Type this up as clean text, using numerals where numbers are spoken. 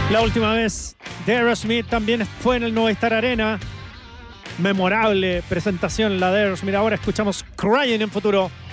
La última vez de Aerosmith también fue en el Movistar Arena. Memorable presentación la de Aerosmith. Ahora escuchamos Crying en Futuro.